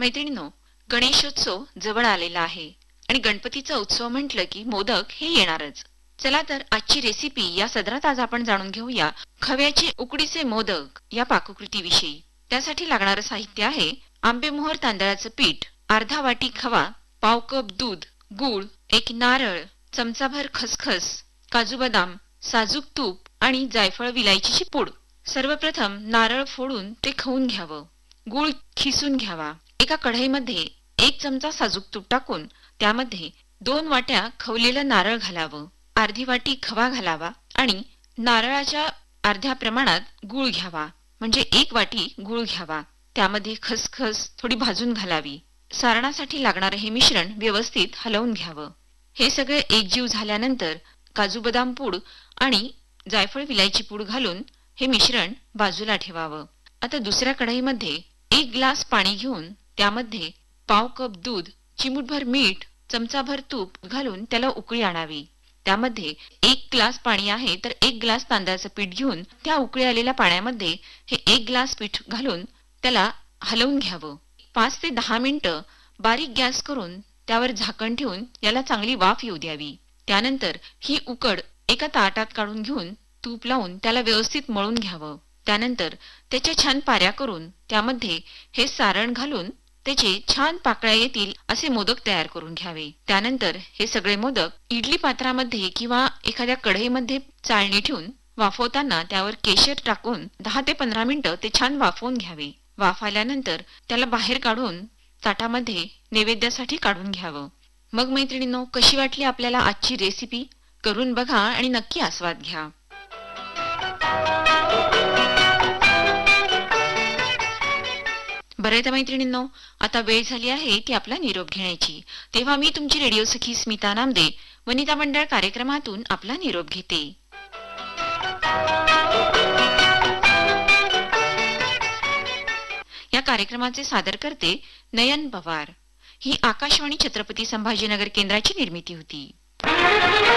मैत्रिणींनो, गणेशोत्सव जवळ आलेला आहे आणि गणपतीचा उत्सव म्हटलं की मोदक हे येणारच. चला तर आजची रेसिपी या सदरात आज आपण जाणून घेऊया खव्याचे उकडीचे मोदक या पाककृतीविषयी. त्यासाठी लागणारं साहित्य आहे आंबेमोहर तांदळाचं पीठ, अर्धा वाटी खवा, पाव कप दूध, गूळ, एक नारळ, चमचाभर खसखस, काजू बदाम, साजूक तूप आणि जायफळ विलायचीची पूड. सर्वप्रथम नारळ फोडून ते खवून घ्यावं. गूळ खिसून घ्यावा. एका कढईमध्ये 1 चमचा साजूक तूप टाकून त्यामध्ये 2 वाट्या खवलेलं नारळ घालावं. अर्धी वाटी खवा घालावा आणि नारळाच्या अर्ध्या प्रमाणात गूळ घ्यावा, म्हणजे 1 वाटी गूळ घ्यावा. त्यामध्ये खसखस थोडी भाजून घालावी. सारणासाठी लागणारे हे मिश्रण व्यवस्थित हलवून घ्यावं. हे सगळे एकजीव झाल्यानंतर काजू बदाम पूड आणि जायफळ विलायची पूड घालून हे मिश्रण बाजूला ठेवावं. आता दुसऱ्या कढईमध्ये 1 ग्लास पाणी घेऊन त्यामध्ये पाव कप दूध, चिमूटभर मीठ, चमचाभर तूप घालून त्याला उकळी आणावी. त्यामध्ये 1 ग्लास पाणी आहे तर 1 ग्लास तांदळाचं पीठ घेऊन त्या उकळी आलेल्या पाण्यामध्ये हे 1 ग्लास पीठ घालून त्याला हलवून घ्यावं. 5 ते 10 मिनिटं बारीक गॅस करून त्यावर झाकण ठेवून याला चांगली वाफ येऊ द्यावी. त्यानंतर ही उकड एका ताटात काढून घेऊन तूप लावून त्याला व्यवस्थित मळून घ्यावं. त्यानंतर त्याच्या छान पाऱ्या करून त्यामध्ये हे सारण घालून त्याचे छान पाकळ्या येतील असे मोदक तयार करून घ्यावे. त्यानंतर हे सगळे मोदक इडली पात्रामध्ये किंवा एखाद्या कढईमध्ये चाळणी ठेवून वाफवताना त्यावर केशर टाकून 10 ते 15 मिनिटं ते छान वाफवून घ्यावे. वाफ आल्यानंतर त्याला बाहेर काढून ताटामध्ये नैवेद्यासाठी काढून घ्यावं. मग मैत्रिणींनो, कशी वाटली आपल्याला आजची रेसिपी? करून बघा आणि नक्की आस्वाद घ्या. बरं तर मैत्रिणींनो, आता वेळ झाली आहे ती आपला निरोप घेण्याची. तेव्हा मी तुमची रेडिओ सखी स्मिता नामदे वनिता मंडळ कार्यक्रमातून आपला निरोप घेते. या कार्यक्रमाचे सादर करते नयन पवार. ही आकाशवाणी छत्रपती संभाजीनगर केंद्राची निर्मिती होती.